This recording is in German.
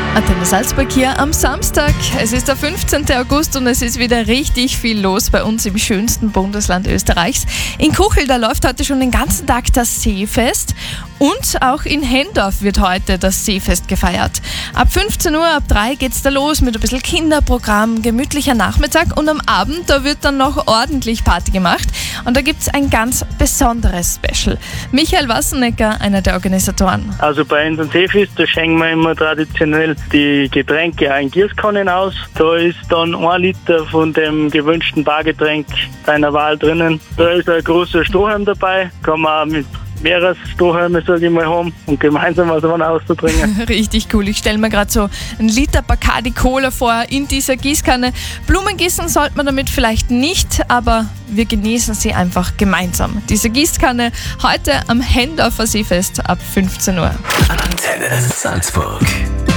Antenne Salzburg hier am Samstag. Es ist der 15. August und es ist wieder richtig viel los bei uns im schönsten Bundesland Österreichs. In Kuchel, da läuft heute schon den ganzen Tag das Seefest und auch in Hendorf wird heute das Seefest gefeiert. Ab 15 Uhr, ab 3 geht's da los mit ein bisschen Kinderprogramm, gemütlicher Nachmittag und am Abend, da wird dann noch ordentlich Party gemacht und da gibt's ein ganz besonderes Special. Michael Wassenecker, einer der Organisatoren. Also bei unserem Seefest, da schenken wir immer traditionell die Getränke auch in Gießkannen aus. Da ist dann 1 Liter von dem gewünschten Bargetränk deiner Wahl drinnen. Da ist ein großer Strohhalm dabei, kann man auch mit mehreren Strohhalme, sage ich mal, haben und gemeinsam was auszubringen. Richtig cool. Ich stelle mir gerade so einen Liter Bacardi Cola vor in dieser Gießkanne. Blumen gießen sollte man damit vielleicht nicht, aber wir genießen sie einfach gemeinsam. Diese Gießkanne heute am Hendorfer Seefest ab 15 Uhr. Antenne Salzburg.